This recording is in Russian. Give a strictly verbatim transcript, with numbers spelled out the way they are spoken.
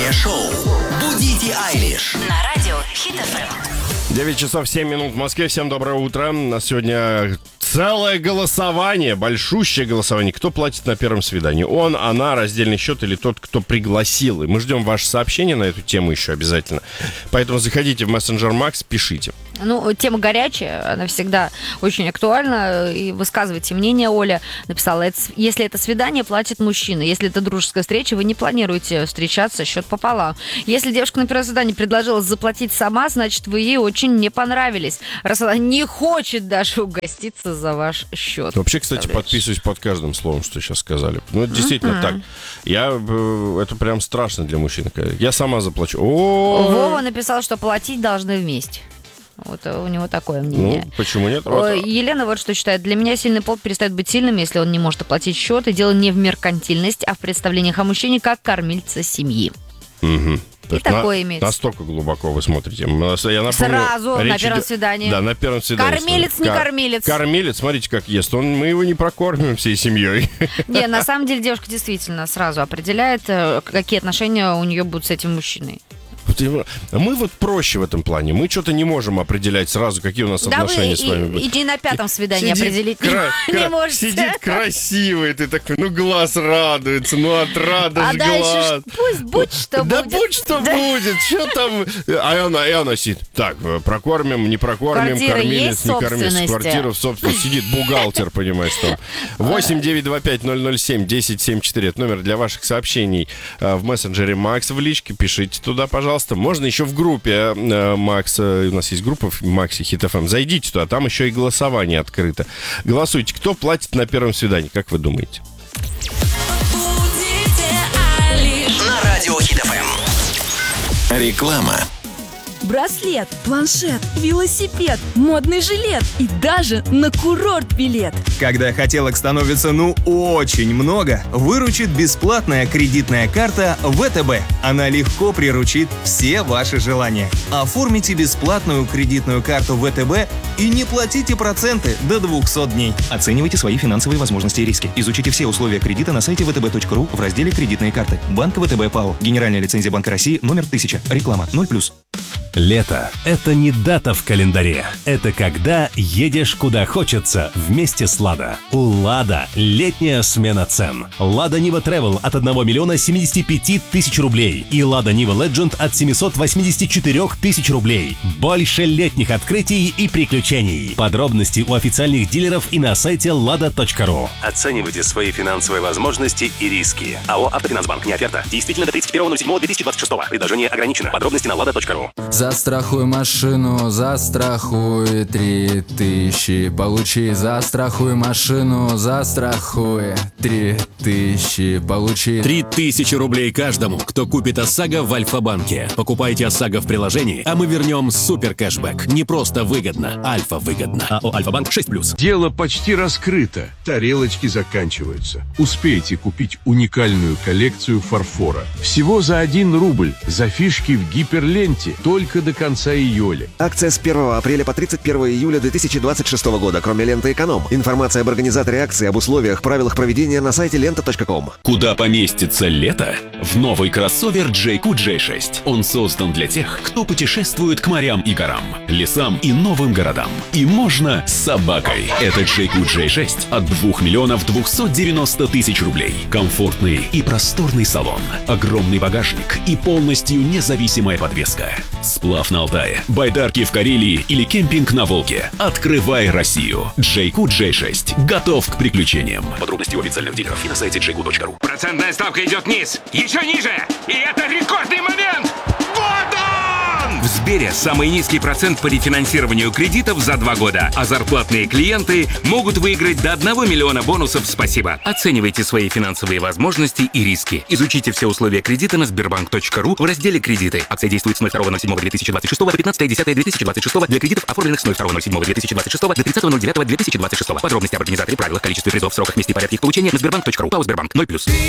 Утреннее шоу «Будите Айлиш» на радио Хит эф эм. девять часов семь минут в Москве. Всем доброе утро. У нас сегодня целое голосование, большущее голосование. Кто платит на первом свидании? Он, она, раздельный счет или тот, кто пригласил? И мы ждем ваше сообщение на эту тему еще обязательно. Поэтому заходите в мессенджер Макс, пишите. Ну, тема горячая, она всегда очень актуальна. И высказывайте мнение. Оля написала, если это свидание, платит мужчина. Если это дружеская встреча, вы не планируете встречаться, счет пополам. Если девушка на первое свидание предложила заплатить сама, значит, вы ей очень не понравились. Раз она не хочет даже угоститься за ваш счет. Вообще, кстати, подписываюсь под каждым словом, что сейчас сказали. Ну, это действительно mm-hmm. так. Я, это прям страшно для мужчин. Я сама заплачу. О-о-о! Вова написал, что платить должны вместе. Вот у него такое мнение. Ну, почему нет? Вот. Елена вот что считает. Для меня сильный пол перестает быть сильным, если он не может оплатить счет. И дело не в меркантильность, а в представлениях о мужчине как кормильца семьи. Угу. И на, такое имеется. Настолько глубоко вы смотрите. Я напомню, Сразу на первом идет, свидании. Да, на первом свидании. Кормилец, не Кор- кормилец. Кормилец, смотрите, как ест. Он, мы его не прокормим всей семьей. Не, на самом деле девушка действительно сразу определяет, какие отношения у нее будут с этим мужчиной. Мы вот проще в этом плане. Мы что-то не можем определять сразу, какие у нас да отношения вы с вами будут. И, и на пятом свидании сидит определить кра- не, кра- не можете. Сидит красивый, ты такой, ну глаз радуется, ну отрадишь а глаз. дальше пусть будь что да будет. Да будь что да. будет, что там. А она, и она сидит. Так, прокормим, не прокормим, квартира кормилец, не кормилец. Квартира в собственности. Сидит бухгалтер, понимаешь, там. восемь девятьсот двадцать пять ноль ноль семь десять семьдесят четыре. Это номер для ваших сообщений в мессенджере Макс в личке. Пишите туда, пожалуйста. Можно еще в группе Макс, у нас есть группа в Максе Хит эф эм, зайдите туда, там еще и голосование открыто. Голосуйте, кто платит на первом свидании, как вы думаете? На радио Хит эф эм. Реклама. Браслет, планшет, велосипед, модный жилет и даже на курорт билет. Когда хотелок становится ну очень много, выручит бесплатная кредитная карта вэ тэ бэ. Она легко приручит все ваши желания. Оформите бесплатную кредитную карту вэ тэ бэ и не платите проценты до двухсот дней. Оценивайте свои финансовые возможности и риски. Изучите все условия кредита на сайте вэ тэ бэ точка ру в разделе «Кредитные карты». Банк вэ тэ бэ ПАО. Генеральная лицензия Банка России номер тысяча. Реклама ноль плюс. Лето – это не дата в календаре. Это когда едешь куда хочется вместе с «Лада». У «Лада» летняя смена цен. «Лада Нива Travel» от одного миллиона семидесяти пяти тысяч рублей и «Лада Нива Legend» от семисот восьмидесяти четырёх тысяч рублей. Больше летних открытий и приключений. Подробности у официальных дилеров и на сайте лада точка ру. Оценивайте свои финансовые возможности и риски. АО «Автофинансбанк». Не оферта. Действительно до тридцать первого седьмого две тысячи двадцать шестого. Предложение ограничено. Подробности на лада точка ру. Застрахуй машину, застрахуй три тысячи. Получи, застрахуй машину, застрахуй три тысячи. Получи. Три тысячи рублей каждому, кто купит ОСАГО в Альфа-банке. Покупайте ОСАГО в приложении, а мы вернем супер кэшбэк. Не просто выгодно, Альфа выгодно. АО «Альфа-банк» шесть плюс. Дело почти раскрыто. Тарелочки заканчиваются. Успейте купить уникальную коллекцию фарфора. Всего за один рубль. За фишки в гиперленте. Только до конца июля. Акция с первого апреля по тридцать первого июля две тысячи двадцать шестого года, кроме ленты «Эконом». Информация об организаторе акции, об условиях, правилах проведения на сайте лента точка ком. Куда поместится лето? В новый кроссовер джей кью джей шесть. Он создан для тех, кто путешествует к морям и горам, лесам и новым городам. И можно с собакой. Это джей кью джей шесть от двух миллионов двухсот девяноста тысяч рублей. Комфортный и просторный салон, огромный багажник и полностью независимая подвеска. Сплав на Алтае, байдарки в Карелии или кемпинг на Волге. Открывай Россию. джей кью джей шесть. Готов к приключениям. Подробности у официальных дилеров и на сайте джей кью точка ру. Процентная ставка идет вниз. Еще ниже. И это рекордный момент. Вот он! В Сбере самый низкий процент по рефинансированию кредитов за два года. А зарплатные клиенты могут выиграть до одного миллиона бонусов «Спасибо». Оценивайте свои финансовые возможности и риски. Изучите все условия кредита на сбербанк точка ру в разделе «Кредиты». Акция действует с ноль второго ноль седьмого две тысячи двадцать шестого по пятнадцатое десятое две тысячи двадцать шестого для кредитов, оформленных с ноль второго ноль седьмого две тысячи двадцать шестого до тридцатого ноль девятого две тысячи двадцать шестого. Подробности об организаторе, правилах, количестве призов, сроках, месте и порядке их получения на сбербанк точка ру. ПАО «Сбербанк» ноль плюс.